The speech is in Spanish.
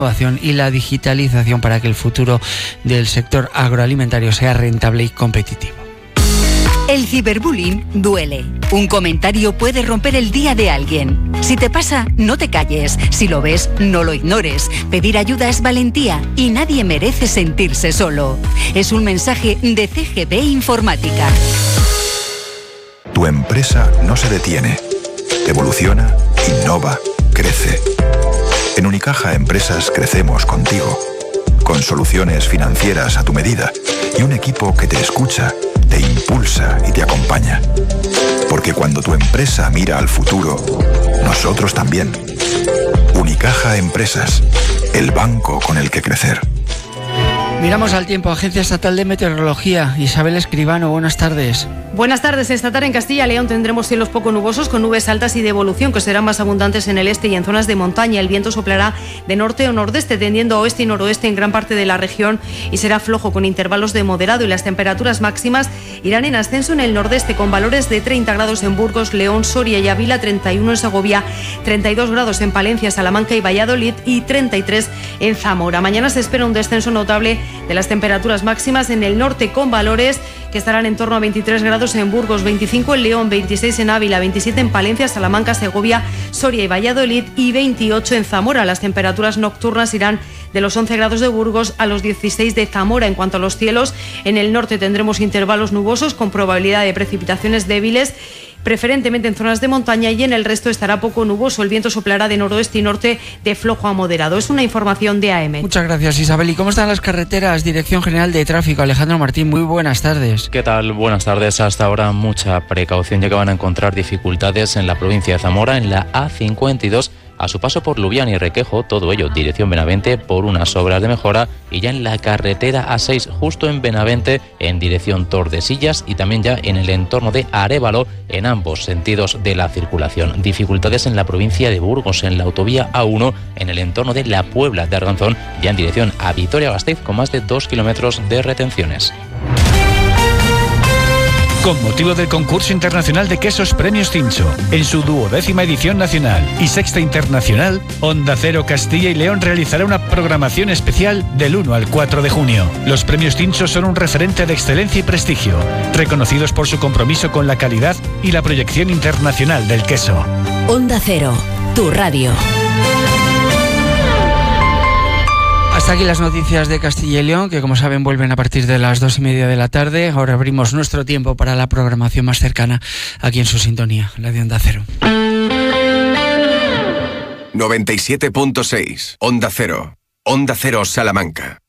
y la digitalización para que el futuro del sector agroalimentario sea rentable y competitivo. El ciberbullying duele. Un comentario puede romper el día de alguien. Si te pasa, no te calles. Si lo ves, no lo ignores. Pedir ayuda es valentía y nadie merece sentirse solo. Es un mensaje de CGB Informática. Tu empresa no se detiene. Evoluciona, innova, crece. En Unicaja Empresas crecemos contigo, con soluciones financieras a tu medida y un equipo que te escucha, te impulsa y te acompaña. Porque cuando tu empresa mira al futuro, nosotros también. Unicaja Empresas, el banco con el que crecer. Miramos al tiempo. Agencia Estatal de Meteorología. Isabel Escribano, buenas tardes. Buenas tardes. Esta tarde en Castilla y León tendremos cielos poco nubosos con nubes altas y de evolución que serán más abundantes en el este y en zonas de montaña. El viento soplará de norte o nordeste, tendiendo a oeste y noroeste en gran parte de la región y será flojo con intervalos de moderado, y las temperaturas máximas irán en ascenso en el nordeste con valores de 30 grados en Burgos, León, Soria y Ávila, 31 en Segovia, 32 grados en Palencia, Salamanca y Valladolid y 33 en Zamora. Mañana se espera un descenso notable de las temperaturas máximas en el norte con valores que estarán en torno a 23 grados en Burgos, 25 en León, 26 en Ávila, 27 en Palencia, Salamanca, Segovia, Soria y Valladolid y 28 en Zamora. Las temperaturas nocturnas irán de los 11 grados de Burgos a los 16 de Zamora. En cuanto a los cielos, en el norte tendremos intervalos nubosos con probabilidad de precipitaciones débiles, preferentemente en zonas de montaña, y en el resto estará poco nuboso. El viento soplará de noroeste y norte de flojo a moderado. Es una información de AM. Muchas gracias, Isabel. ¿Y cómo están las carreteras? Dirección General de Tráfico, Alejandro Martín, muy buenas tardes. ¿Qué tal? Buenas tardes. Hasta ahora mucha precaución, ya que van a encontrar dificultades en la provincia de Zamora, en la A52, a su paso por Lubián y Requejo, todo ello dirección Benavente por unas obras de mejora, y ya en la carretera A6 justo en Benavente en dirección Tordesillas, y también ya en el entorno de Arévalo en ambos sentidos de la circulación. Dificultades en la provincia de Burgos en la autovía A1 en el entorno de la Puebla de Arganzón, ya en dirección a Vitoria-Gasteiz con más de 2 kilómetros de retenciones. Con motivo del concurso internacional de quesos Premios Cincho, en su 12ª edición nacional y 6ª internacional, Onda Cero Castilla y León realizará una programación especial del 1 al 4 de junio. Los Premios Cincho son un referente de excelencia y prestigio, reconocidos por su compromiso con la calidad y la proyección internacional del queso. Onda Cero, tu radio. Hasta aquí las noticias de Castilla y León, que como saben vuelven a partir de las 2:30 de la tarde. Ahora abrimos nuestro tiempo para la programación más cercana aquí en su sintonía, la de Onda Cero. 97.6, Onda Cero. Onda Cero Salamanca.